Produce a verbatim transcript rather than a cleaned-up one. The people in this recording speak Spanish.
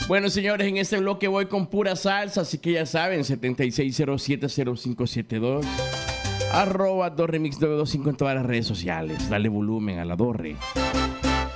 Bueno, señores, en este bloque voy con pura salsa, así que ya saben, siete seis cero siete cero cinco siete dos, arroba Dorremix nueve dos cinco en todas las redes sociales. Dale volumen a la Dorre.